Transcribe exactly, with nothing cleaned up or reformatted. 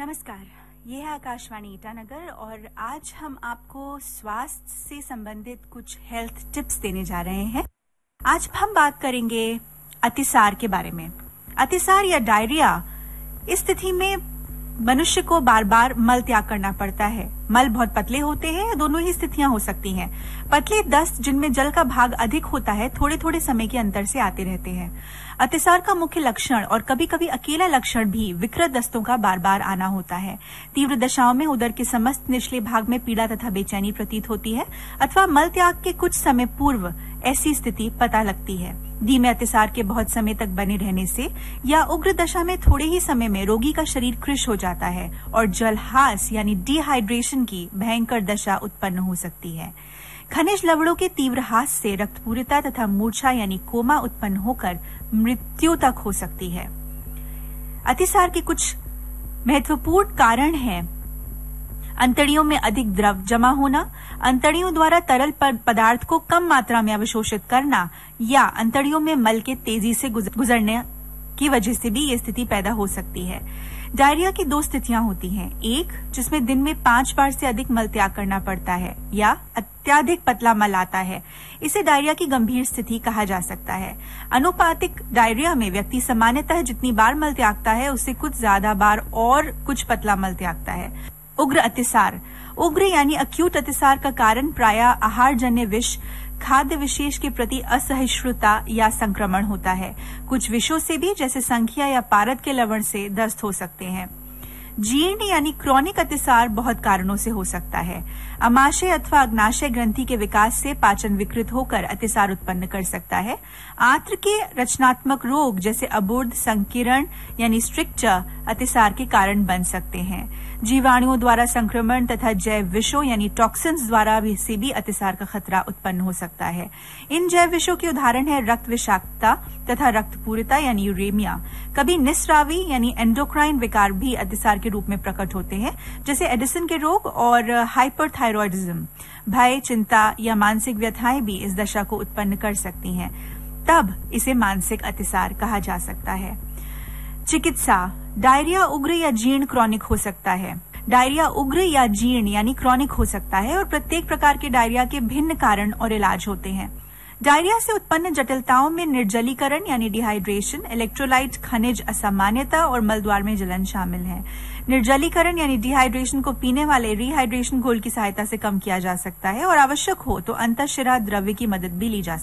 नमस्कार, ये है आकाशवाणी ईटानगर और आज हम आपको स्वास्थ्य से संबंधित कुछ हेल्थ टिप्स देने जा रहे हैं। आज हम बात करेंगे अतिसार के बारे में। अतिसार या डायरिया, इस स्थिति में मनुष्य को बार बार मल त्याग करना पड़ता है। मल बहुत पतले होते हैं, दोनों ही स्थितियां हो सकती हैं। पतले दस्त जिनमें जल का भाग अधिक होता है, थोड़े थोड़े समय के अंतर से आते रहते हैं। अतिसार का मुख्य लक्षण और कभी कभी अकेला लक्षण भी विकृत दस्तों का बार बार आना होता है। तीव्र दशाओं में उदर के समस्त निचले भाग में पीड़ा तथा बेचैनी प्रतीत होती है अथवा मल त्याग के कुछ समय पूर्व ऐसी स्थिति पता लगती है। धीमे अतिसार के बहुत समय तक बने रहने से या उग्र दशा में थोड़े ही समय में रोगी का शरीर कृश हो जाता है और जलहास यानी डिहाइड्रेशन की भयंकर दशा उत्पन्न हो सकती है। खनिज लवणों के तीव्र हास से रक्तपूरिता तथा मूर्छा यानी कोमा उत्पन्न होकर मृत्यु तक हो सकती है। अतिसार के कुछ महत्वपूर्ण कारण हैं: अंतड़ियों में अधिक द्रव जमा होना, अंतड़ियों द्वारा तरल पदार्थ को कम मात्रा में अवशोषित करना या अंतड़ियों में मल के तेजी से गुजरने की वजह से भी ये स्थिति पैदा हो सकती है। डायरिया की दो स्थितियां होती हैं, एक जिसमें दिन में पांच बार से अधिक मल त्याग करना पड़ता है या अत्यधिक पतला मल आता है, इसे डायरिया की गंभीर स्थिति कहा जा सकता है। अनुपातिक डायरिया में व्यक्ति सामान्यतः जितनी बार मल त्यागता है उससे कुछ ज्यादा बार और कुछ पतला मल त्यागता है। उग्र अतिसार, उग्र यानी अक्यूट अतिसार का कारण प्रायः आहारजन्य विष, खाद्य विशेष के प्रति असहिष्णुता या संक्रमण होता है। कुछ विषों से भी, जैसे संखिया या पारद के लवण से दस्त हो सकते हैं। जीर्ण यानी क्रॉनिक अतिसार बहुत कारणों से हो सकता है। अमाशय अथवा अग्नाशय ग्रंथि के विकास से पाचन विकृत होकर अतिसार उत्पन्न कर सकता है। आंत्र के रचनात्मक रोग जैसे अबोर्ध संकीर्ण यानी स्ट्रिक्चर अतिसार के कारण बन सकते हैं। जीवाणुओं द्वारा संक्रमण तथा जैव विषों यानी टॉक्सिन्स द्वारा भी से भी अतिसार का खतरा उत्पन्न हो सकता है। इन जैव विषों के उदाहरण है रक्त विषाक्तता तथा रक्तपूरिता यानी यूरेमिया। कभी निस्रावी यानी एंडोक्राइन विकार भी अतिसार के रूप में प्रकट होते हैं, जैसे एडिसन के रोग और हाइपरथायरॉयडिज्म। भय, चिंता या मानसिक व्यथाएं भी इस दशा को उत्पन्न कर सकती हैं, तब इसे मानसिक अतिसार कहा जा सकता है। चिकित्सा, डायरिया उग्र या जीर्ण क्रॉनिक हो सकता है। डायरिया उग्र या जीर्ण यानी क्रॉनिक हो सकता है और प्रत्येक प्रकार के डायरिया के भिन्न कारण और इलाज होते हैं। डायरिया से उत्पन्न जटिलताओं में निर्जलीकरण यानी डिहाइड्रेशन, इलेक्ट्रोलाइट खनिज असामान्यता और मलद्वार में जलन शामिल है। निर्जलीकरण यानी डिहाइड्रेशन को पीने वाले रिहाइड्रेशन घोल की सहायता से कम किया जा सकता है और आवश्यक हो तो अंतःशिरा द्रव्य की मदद भी ली जा सकती है।